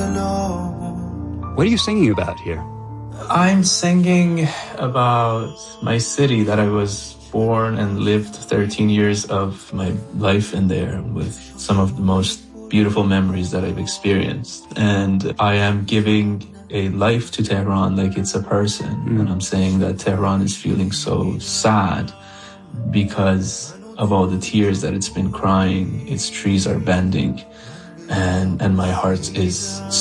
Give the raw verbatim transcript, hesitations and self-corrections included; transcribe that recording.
alone. What are you singing about here? I'm singing about my city that I was born and lived thirteen years of my life in there, with some of the most beautiful memories that I've experienced. And I am giving a life to Tehran like it's a person. Mm. And I'm saying that Tehran is feeling so sad because of all the tears that it's been crying. Its trees are bending, and, and my heart is